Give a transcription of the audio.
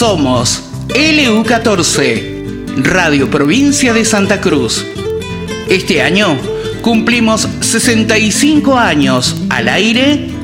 Somos LU14, Radio Provincia de Santa Cruz. Este año cumplimos 65 años al aire